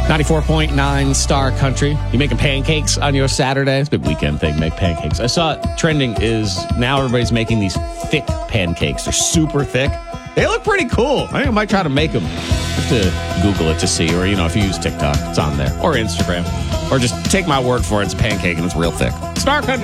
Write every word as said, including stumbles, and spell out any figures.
ninety-four point nine Star Country. You making pancakes on your Saturday? It's a big weekend thing, make pancakes. I saw it trending is now everybody's making these thick pancakes. They're super thick. They look pretty cool. I think I might try to make them. Just to Google it to see, or, you know, if you use TikTok, it's on there. Or Instagram. Or just take my word for it. It's a pancake and it's real thick. Star Country.